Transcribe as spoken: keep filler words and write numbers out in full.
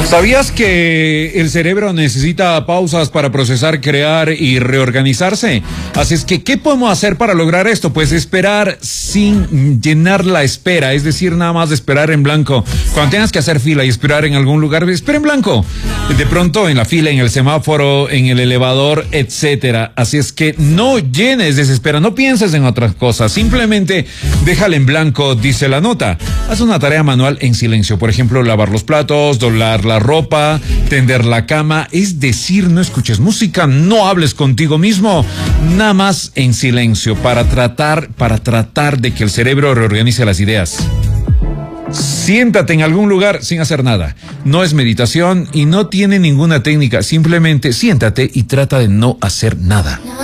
¿Sabías que el cerebro necesita pausas para procesar, crear y reorganizarse? Así es que, ¿qué podemos hacer para lograr esto? Pues esperar sin llenar la espera, es decir, nada más de esperar en blanco. Cuando tengas que hacer fila y esperar en algún lugar, espera en blanco. De pronto en la fila, en el semáforo, en el elevador, etcétera. Así es que no llenes desespera, no pienses en otras cosas, simplemente déjala en blanco, dice la nota. Haz una tarea manual en silencio, por ejemplo, lavar los platos, doblar la ropa, tender la cama, es decir, no escuches música, no hables contigo mismo, nada más en silencio para tratar, para tratar de que el cerebro reorganice las ideas. Siéntate en algún lugar sin hacer nada. No es meditación y no tiene ninguna técnica, simplemente siéntate y trata de no hacer nada.